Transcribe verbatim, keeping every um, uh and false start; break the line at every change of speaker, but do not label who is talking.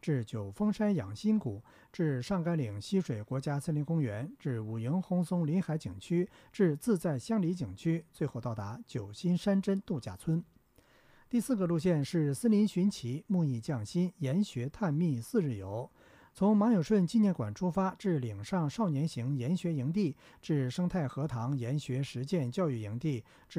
至九峰山养心谷，至上甘岭溪水国家森林公园，至五营红松林海景区，至自在乡里景区，最后到达九心山珍度假村。第四个路线是森林寻奇、木艺匠心、研学探秘四日游。从马有顺纪念馆出发，至岭上少年行研学营地，至生态荷塘研学实践教育营地，至